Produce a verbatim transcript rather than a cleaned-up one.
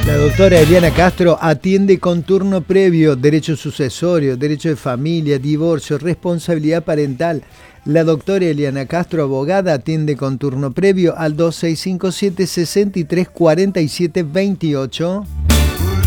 La doctora Eliana Castro atiende con turno previo, derecho sucesorio, derecho de familia, divorcio, responsabilidad parental. La doctora Eliana Castro, abogada, atiende con turno previo al dos seis cinco siete, seis tres cuatro siete dos ocho.